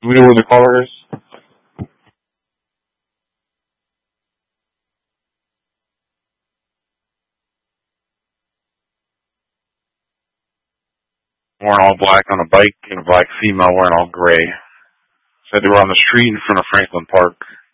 Do we know where the caller is? Wearing all black on a bike and a black female wearing all gray. Said they were on the street in front of Franklin Park.